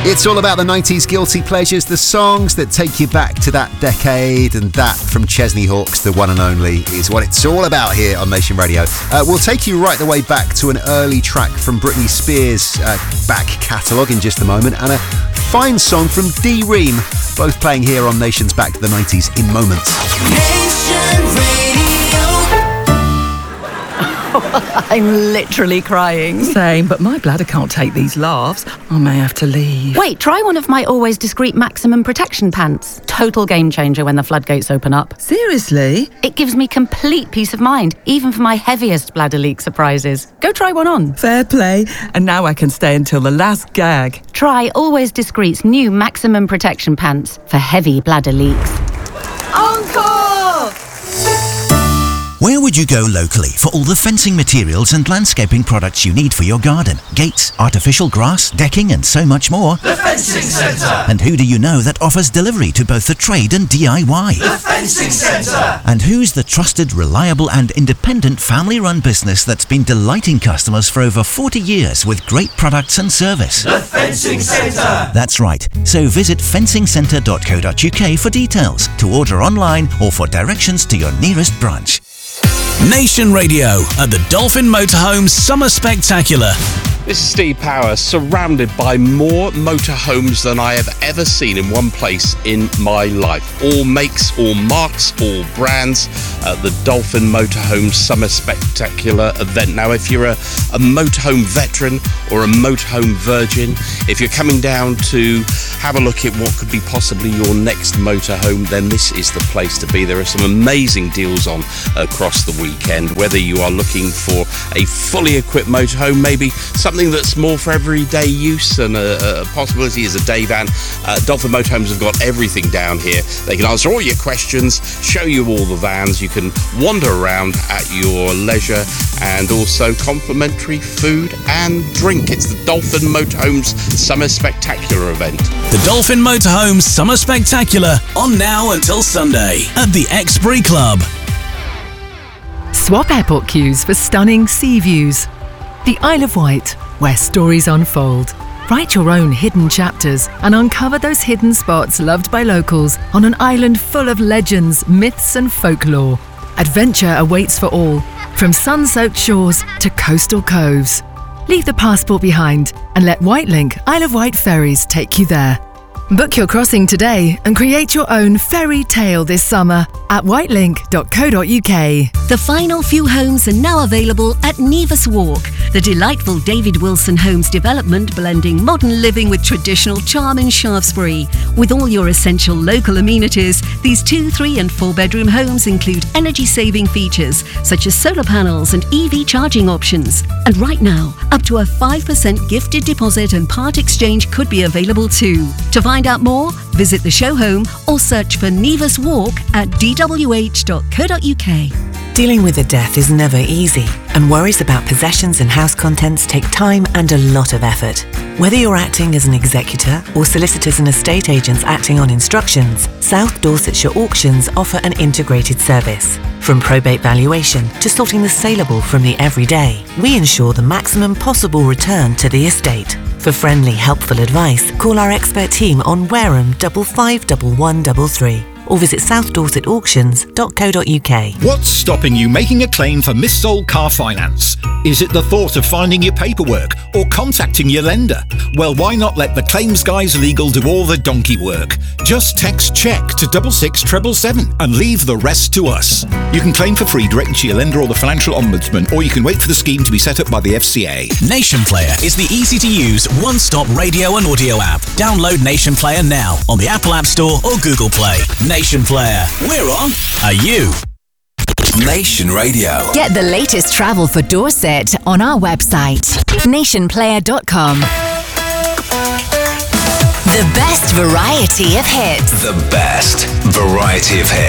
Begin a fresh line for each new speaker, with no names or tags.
It's all about the 90s guilty pleasures, the songs that take you back to that decade, and that from Chesney Hawkes, the one and only, is what it's all about here on Nation Radio. We'll take you right the way back to an early track from Britney Spears' back catalogue in just a moment, and a fine song from Dee Ream, both playing here on Nation's Back to the 90s in moments.
Nation Radio.
I'm literally crying.
Same, but my bladder can't take these laughs. I may have to leave.
Wait, try one of my always discreet maximum protection pants. Total game changer when the floodgates open up.
Seriously?
It gives me complete peace of mind, even for my heaviest bladder leak surprises. Go try one on.
Fair play. And now I can stay until the last gag.
Try Always Discreet's new maximum protection pants for heavy bladder leaks.
Encore!
Where would you go locally for all the fencing materials and landscaping products you need for your garden? Gates, artificial grass, decking and so much more.
The Fencing Centre.
And who do you know that offers delivery to both the trade and DIY?
The Fencing Centre.
And who's the trusted, reliable and independent family-run business that's been delighting customers for over 40 years with great products and service?
The Fencing Centre.
That's right. So visit fencingcentre.co.uk for details, to order online or for directions to your nearest branch.
Nation Radio at the Dolphin Motorhomes Summer Spectacular.
This is Steve Power, surrounded by more motorhomes than I have ever seen in one place in my life. All makes, all marks, all brands at the Dolphin Motorhomes Summer Spectacular event. Now, if you're a motorhome veteran or a motorhome virgin, if you're coming down to have a look at what could be possibly your next motorhome, then this is the place to be. There are some amazing deals on across the weekend. Whether you are looking for a fully equipped motorhome, maybe something that's more for everyday use and a possibility is a day van, Dolphin Motorhomes have got everything down here. They can answer all your questions, show you all the vans. You can wander around at your leisure, and also complimentary food and drink. It's the Dolphin Motorhomes Summer Spectacular event.
The Dolphin Motorhomes Summer Spectacular, on now until Sunday at the Exbury Club.
Swap airport queues for stunning sea views. The Isle of Wight, where stories unfold. Write your own hidden chapters and uncover those hidden spots loved by locals on an island full of legends, myths and folklore. Adventure awaits for all, from sun-soaked shores to coastal coves. Leave the passport behind and let Wightlink Isle of Wight ferries take you there. Book your crossing today and create your own fairy tale this summer at whitelink.co.uk.
The final few homes are now available at Nevis Walk, the delightful David Wilson Homes development blending modern living with traditional charm in Shaftesbury. With all your essential local amenities, these 2, 3 and 4 bedroom homes include energy-saving features such as solar panels and EV charging options. And right now, up to a 5% gifted deposit and part exchange could be available too. To find out more, visit the show home or search for Nevis Walk at dwh.co.uk.
Dealing with a death is never easy, and worries about possessions and house contents take time and a lot of effort. Whether you're acting as an executor or solicitors and estate agents acting on instructions, South Dorsetshire Auctions offer an integrated service. From probate valuation to sorting the saleable from the everyday, we ensure the maximum possible return to the estate. For friendly, helpful advice, call our expert team on Wareham 551133 or visit southdorsetauctions.co.uk.
What's stopping you making a claim for missold car finance? Is it the thought of finding your paperwork or contacting your lender? Well, why not let the Claims Guys Legal do all the donkey work? Just text CHECK to 66777 and leave the rest to us. You can claim for free directly to your lender or the Financial Ombudsman, or you can wait for the scheme to be set up by the FCA.
Nation Player is the easy-to-use one-stop radio and audio app. Download Nation Player now on the Apple App Store or Google Play. Nation Player. We're on. Are you?
Nation Radio.
Get the latest travel for Dorset on our website, nationplayer.com. The best variety of hits.
The best variety of hits.